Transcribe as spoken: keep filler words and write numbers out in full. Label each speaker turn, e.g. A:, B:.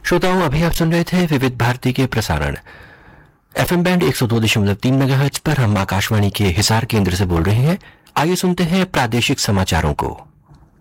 A: श्रोताओं, अभी आप सुन रहे थे विविध भारती के प्रसारण एफएम बैंड एक सौ दो दशमलव तीन मेगाहर्ट्ज पर। हम आकाशवाणी के हिसार केंद्र से बोल रहे हैं। आइए सुनते हैं प्रादेशिक समाचारों को।